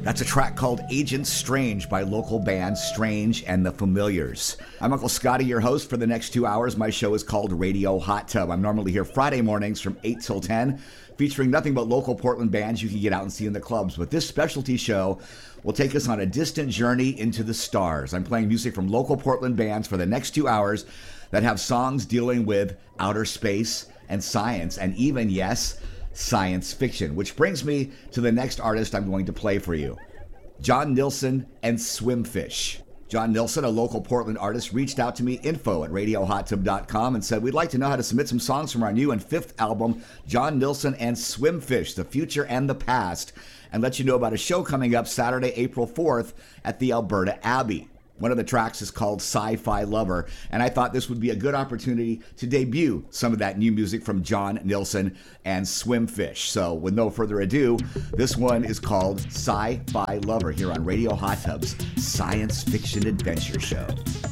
That's a track called Agent Strange by local band Strange and the Familiars. I'm Uncle Scotty, your host for the next 2 hours. My show is called Radio Hot Tub. I'm normally here Friday mornings from 8 till 10, featuring nothing but local Portland bands you can get out and see in the clubs. But this specialty show will take us on a distant journey into the stars. I'm playing music from local Portland bands for the next 2 hours that have songs dealing with outer space and science, and even, yes, science fiction, which brings me to the next artist I'm going to play for you. John Nilsson and Swimfish. John Nilsson, a local Portland artist, reached out to me, info@radiohottub.com, and said, we'd like to know how to submit some songs from our new and fifth album, John Nilsson and Swimfish, The Future and the Past, and let you know about a show coming up Saturday, April 4th at the Alberta Abbey. One of the tracks is called Sci-Fi Lover, and I thought this would be a good opportunity to debut some of that new music from John Nilsson and Swimfish. So with no further ado, this one is called Sci-Fi Lover here on Radio Hot Tub's Science Fiction Adventure Show.